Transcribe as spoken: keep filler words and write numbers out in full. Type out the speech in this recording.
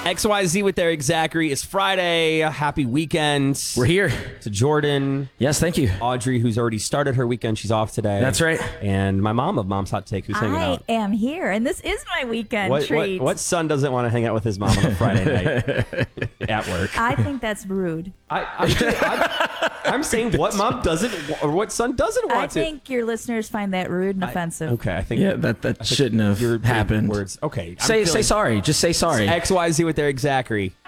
X Y Z with Eric Zachary. It's Friday. Happy weekend. We're here. To Jordan. Yes, thank you. Audrey, who's already started her weekend. She's off today. That's right. And my mom of Mom's Hot Take, who's hanging I out. am here, and this is my weekend What, treat. what, what son doesn't want to hang out with his mom on a Friday night at work? I think that's rude. I, I'm, I'm, I'm saying what mom doesn't, wa- or what son doesn't want I to. think your listeners find that rude and offensive. Okay, I think. Yeah, that, that I think shouldn't have you're putting happened. Words. Okay. I'm Say say feeling- sorry. Just say sorry. X Y Z with Eric Zachary.